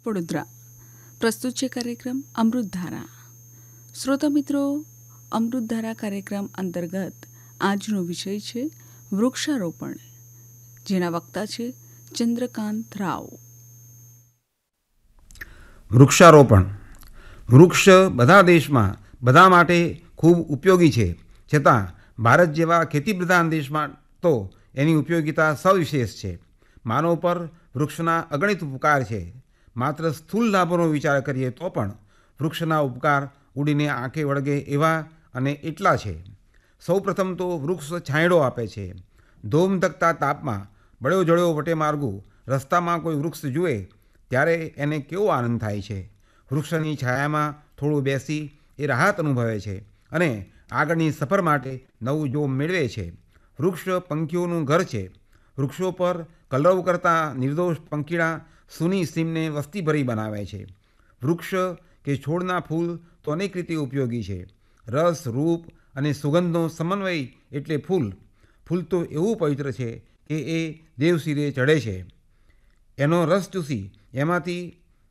વડોદરા પ્રસ્તુત છે કાર્યક્રમ અમૃતધારા. શ્રોતા મિત્રો, અમૃતધારા કાર્યક્રમ અંતર્ગત આજનો વિષય છે વૃક્ષારોપણ, જેના વક્તા છે ચંદ્રકાંત રાવ. વૃક્ષારોપણ. વૃક્ષ બધા દેશમાં બધા માટે ખૂબ ઉપયોગી છે, છતાં ભારત જેવા ખેતીપ્રધાન દેશમાં તો એની ઉપયોગિતા સવિશેષ છે. માનવ પર વૃક્ષના અગણિત ઉપકાર છે. માત્ર સ્થૂળ લાભોનો વિચાર કરીએ તો પણ વૃક્ષના ઉપકાર ઉડીને આંખે વળગે એવા અને એટલા છે. સૌ પ્રથમ તો વૃક્ષ છાંયડો આપે છે. ધોમધકતા તાપમાં બળ્યો જળ્યો વટે માર્ગું રસ્તામાં કોઈ વૃક્ષ જુએ ત્યારે એને કેવો આનંદ થાય છે. વૃક્ષની છાયામાં થોડું બેસી એ રાહત અનુભવે છે અને આગળની સફર માટે નવું જોમ મેળવે છે. વૃક્ષ પંખીઓનું ઘર છે. વૃક્ષો પર કલરવ કરતા નિર્દોષ પંખીડા સૂની સીમને વસ્તી ભરી બનાવે છે. વૃક્ષ કે છોડના ફૂલ તો અનેક રીતે ઉપયોગી છે. રસ, રૂપ અને સુગંધનો સમન્વય એટલે ફૂલ. ફૂલ તો એવું પવિત્ર છે કે એ દેવશિરે ચઢે છે. એનો રસ ચૂસી એમાંથી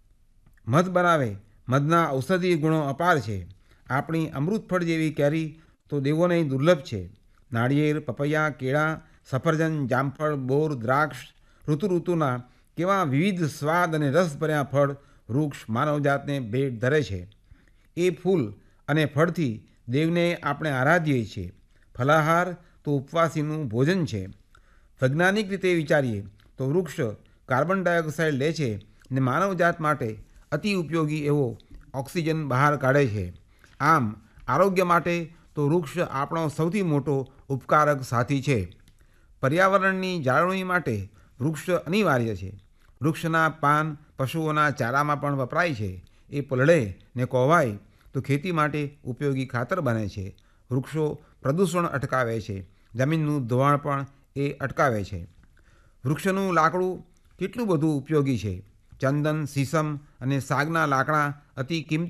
મધ બનાવે. મધના ઔષધીય ગુણો અપાર છે. આપણી અમૃતફળ જેવી કેરી તો દેવોને દુર્લભ છે. નાળિયેર, પપૈયા, કેળા, સફરજન, જામફળ, બોર, દ્રાક્ષ, ઋતુના કેવા વિવિધ સ્વાદ અને રસભર્યા ફળ વૃક્ષ માનવજાતને ભેટ ધરે છે. એ ફૂલ અને ફળથી દેવને આપણે આરાધીએ છીએ. ફલાહાર તો ઉપવાસીનું ભોજન છે. વૈજ્ઞાનિક રીતે વિચારીએ તો વૃક્ષ કાર્બન ડાયોક્સાઇડ લે છે અને માનવજાત માટે અતિ ઉપયોગી એવો ઓક્સિજન બહાર કાઢે છે. આમ આરોગ્ય માટે તો વૃક્ષ આપણો સૌથી મોટો ઉપકારક સાથી છે. પર્યાવરણની જાળવણી માટે વૃક્ષ અનિવાર્ય છે. વૃક્ષના પાન પશુઓના ચારામાં પણ વપરાય છે. એ પલળે ને કોવાય તો ખેતી માટે ઉપયોગી ખાતર બને છે. વૃક્ષો પ્રદૂષણ અટકાવે છે. જમીનનું ધોવાણ પણ એ અટકાવે છે. વૃક્ષનું લાકડું કેટલું બધું ઉપયોગી છે. ચંદન, સીસમ અને સાગના લાકડા અતિ કિંમતી